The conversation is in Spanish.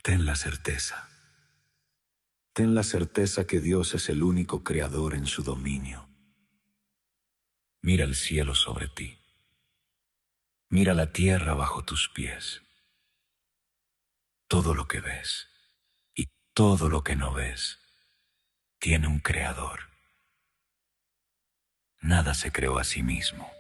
ten la certeza. Ten la certeza que Dios es el único creador en su dominio. Mira el cielo sobre ti. Mira la tierra bajo tus pies. Todo lo que ves y todo lo que no ves tiene un creador. Nada se creó a sí mismo.